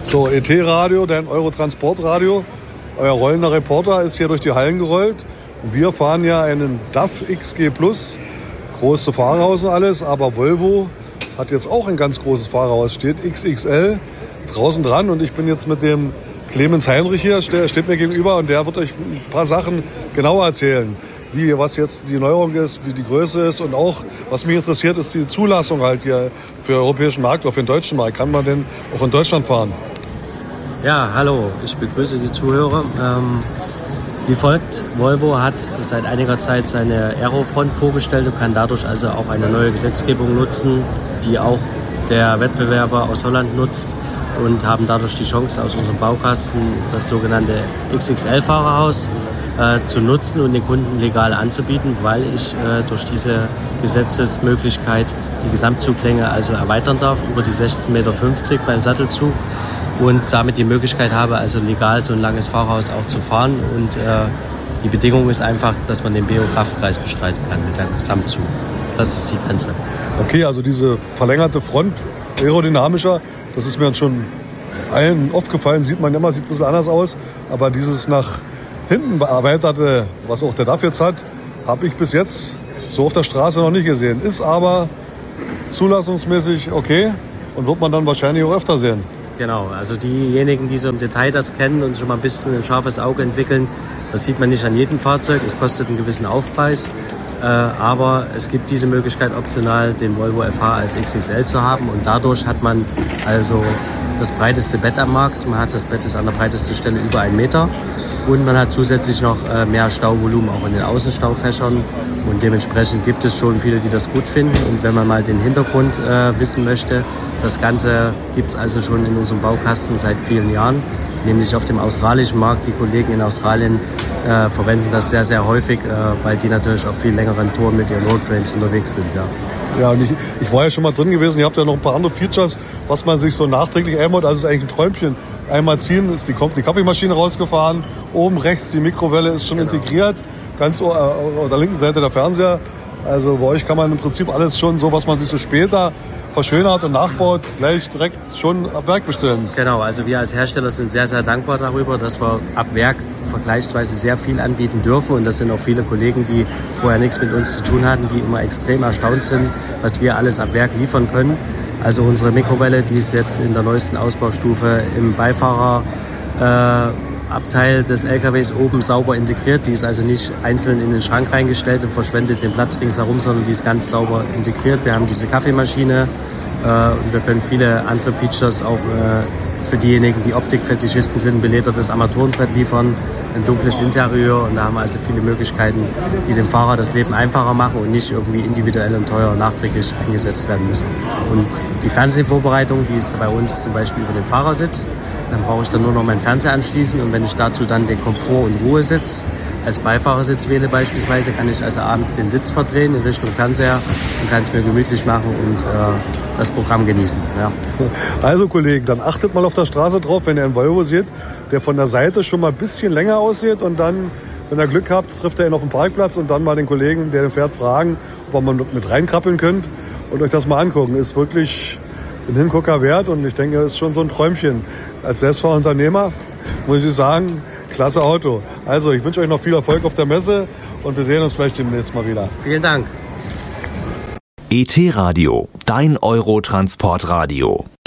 So, ET-Radio, dein Eurotransportradio. Euer rollender Reporter ist hier durch die Hallen gerollt. Wir fahren ja einen DAF XG Plus, große Fahrerhaus und alles, aber Volvo hat jetzt auch ein ganz großes Fahrerhaus, steht XXL draußen dran und ich bin jetzt mit dem Clemens Heinrich hier, der steht mir gegenüber und der wird euch ein paar Sachen genauer erzählen, was jetzt die Neuerung ist, wie die Größe ist und auch, was mich interessiert, ist die Zulassung halt hier für den europäischen Markt oder für den deutschen Markt. Kann man denn auch in Deutschland fahren? Ja, hallo, ich begrüße die Zuhörer. Wie folgt, Volvo hat seit einiger Zeit seine Aerofront vorgestellt und kann dadurch also auch eine neue Gesetzgebung nutzen, die auch der Wettbewerber aus Holland nutzt und haben dadurch die Chance, aus unserem Baukasten das sogenannte XXL-Fahrerhaus zu nutzen und den Kunden legal anzubieten, weil ich durch diese Gesetzesmöglichkeit die Gesamtzuglänge also erweitern darf über die 16,50 Meter beim Sattelzug und damit die Möglichkeit habe, also legal so ein langes Fahrerhaus auch zu fahren. Und die Bedingung ist einfach, dass man den BO-Kraftkreis bestreiten kann mit dem Gesamtzug. Das ist die Grenze. Okay, also diese verlängerte Front, aerodynamischer, das ist mir schon allen aufgefallen, sieht man immer, sieht ein bisschen anders aus. Aber dieses nach hinten bearbeitete, was auch der DAF jetzt hat, habe ich bis jetzt so auf der Straße noch nicht gesehen. Ist aber zulassungsmäßig okay und wird man dann wahrscheinlich auch öfter sehen. Genau, also diejenigen, die so im Detail das kennen und schon mal ein bisschen ein scharfes Auge entwickeln, das sieht man nicht an jedem Fahrzeug. Es kostet einen gewissen Aufpreis, aber es gibt diese Möglichkeit optional, den Volvo FH als XXL zu haben und dadurch hat man also das breiteste Bett am Markt. Das Bett ist an der breitesten Stelle über 1 Meter und man hat zusätzlich noch mehr Stauvolumen auch in den Außenstaufächern und dementsprechend gibt es schon viele, die das gut finden und wenn man mal den Hintergrund wissen möchte, das Ganze gibt es also schon in unserem Baukasten seit vielen Jahren, nämlich auf dem australischen Markt. Die Kollegen in Australien verwenden das sehr, sehr häufig, weil die natürlich auf viel längeren Touren mit ihren Roadtrains unterwegs sind. Ja, und ich war ja schon mal drin gewesen. Ihr habt ja noch ein paar andere Features, was man sich so nachträglich einbaut. Also es ist eigentlich ein Träumchen. Einmal ziehen, ist die Kaffeemaschine rausgefahren. Oben rechts die Mikrowelle ist schon integriert. Ganz auf der linken Seite der Fernseher. Also bei euch kann man im Prinzip alles schon so, was man sich so später verschönert und nachbaut, gleich direkt schon ab Werk bestellen. Genau, also wir als Hersteller sind sehr, sehr dankbar darüber, dass wir ab Werk vergleichsweise sehr viel anbieten dürfen. Und das sind auch viele Kollegen, die vorher nichts mit uns zu tun hatten, die immer extrem erstaunt sind, was wir alles ab Werk liefern können. Also unsere Mikrowelle, die ist jetzt in der neuesten Ausbaustufe im Beifahrerabteil des LKWs oben sauber integriert. Die ist also nicht einzeln in den Schrank reingestellt und verschwendet den Platz ringsherum, sondern die ist ganz sauber integriert. Wir haben diese Kaffeemaschine und wir können viele andere Features auch für diejenigen, die Optikfetischisten sind, beledertes Armaturenbrett liefern, ein dunkles Interieur und da haben wir also viele Möglichkeiten, die dem Fahrer das Leben einfacher machen und nicht irgendwie individuell und teuer nachträglich eingesetzt werden müssen. Und die Fernsehvorbereitung, die ist bei uns zum Beispiel über den Fahrersitz. Dann brauche ich dann nur noch meinen Fernseher anschließen und wenn ich dazu dann den Komfort- und Ruhesitz als Beifahrersitz wähle beispielsweise, kann ich also abends den Sitz verdrehen in Richtung Fernseher und kann es mir gemütlich machen und das Programm genießen. Ja. Also Kollegen, dann achtet mal auf der Straße drauf, wenn ihr einen Volvo seht, der von der Seite schon mal ein bisschen länger aussieht und dann, wenn ihr Glück habt, trifft ihr ihn auf dem Parkplatz und dann mal den Kollegen, der den fährt, fragen, ob ihr mit reinkrabbeln könnt und euch das mal angucken. Ist wirklich ein Hingucker wert und ich denke, das ist schon so ein Träumchen. Als Selbstfahrunternehmer muss ich sagen, klasse Auto. Also ich wünsche euch noch viel Erfolg auf der Messe und wir sehen uns vielleicht demnächst mal wieder. Vielen Dank. ET Radio, dein Eurotransportradio.